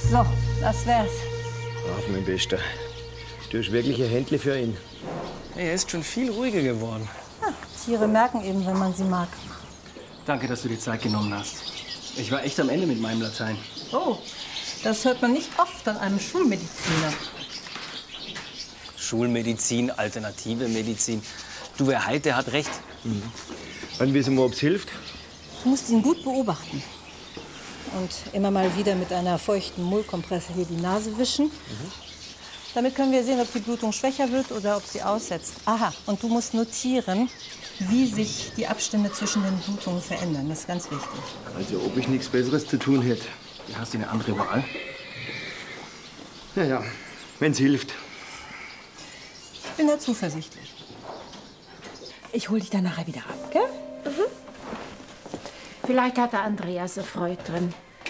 So, das wär's. Brav, mein Bester. Du hast wirklich ein Händle für ihn. Hey, er ist schon viel ruhiger geworden. Ja, Tiere merken eben, wenn man sie mag. Danke, dass du dir Zeit genommen hast. Ich war echt am Ende mit meinem Latein. Oh, das hört man nicht oft an einem Schulmediziner. Schulmedizin, alternative Medizin. Du, wer heilt, der hat recht. Wann wissen wir, ob's hilft? Du musst ihn gut beobachten. Und immer mal wieder mit einer feuchten Mullkompresse hier die Nase wischen. Damit können wir sehen, ob die Blutung schwächer wird oder ob sie aussetzt. Aha, und du musst notieren, wie sich die Abstände zwischen den Blutungen verändern. Das ist ganz wichtig. Also, ob ich nichts Besseres zu tun hätte. Hast du eine andere Wahl? Ja, wenn's hilft. Ich bin da zuversichtlich. Ich hol dich dann nachher wieder ab, gell? Vielleicht hat der Andreas eine Freude drin.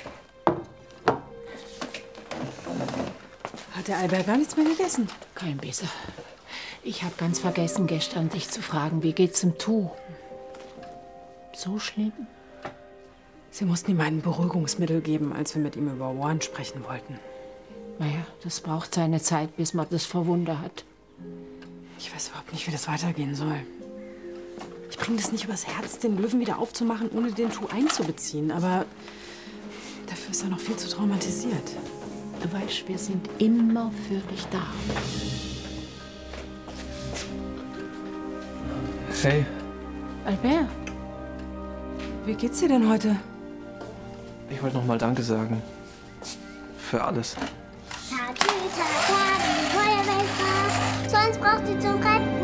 Hat der Albert gar nichts mehr gegessen? Kein besser. Ich habe ganz vergessen, gestern dich zu fragen, wie geht's dem Tu? So schlimm? Sie mussten ihm ein Beruhigungsmittel geben, als wir mit ihm über Ohren sprechen wollten. Naja, das braucht seine Zeit, bis man das verwunder hat. Ich weiß überhaupt nicht, wie das weitergehen soll. Ich bringe das nicht übers Herz, den Löwen wieder aufzumachen, ohne den Tu einzubeziehen. Aber dafür ist er noch viel zu traumatisiert. Du weißt, wir sind immer für dich da. Hey. Albert, Wie geht's dir denn heute? Ich wollte noch mal Danke sagen. Für alles. Tatütata, die Feuerwehr ist da. Sonst braucht sie zum Retten